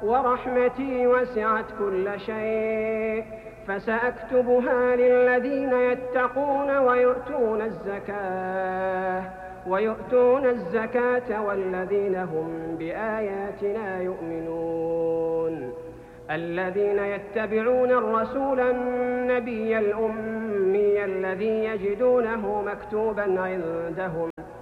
ورحمتي وسعت كل شيء فسأكتبها للذين يتقون ويؤتون الزكاة والذين هم بآياتنا يؤمنون الذين يتبعون الرسول النبي الأمي الذي يجدونه مكتوبا